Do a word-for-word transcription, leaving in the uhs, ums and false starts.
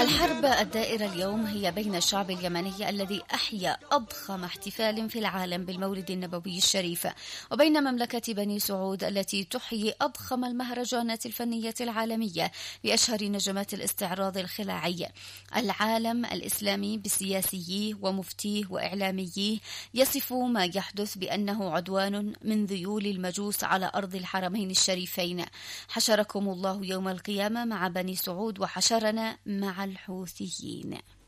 الحرب الدائرة اليوم هي بين الشعب اليمني الذي أحيا أضخم احتفال في العالم بالمولد النبوي الشريف، وبين مملكة بني سعود التي تحيي أضخم المهرجانات الفنية العالمية بأشهر نجمات الاستعراض الخلاعي. العالم الإسلامي بسياسييه ومفتيه وإعلامييه يصف ما يحدث بأنه عدوان من ذيول المجوس على أرض الحرمين الشريفين. حشركم الله يوم القيامة مع بني سعود وحشرنا مع الحوثيين.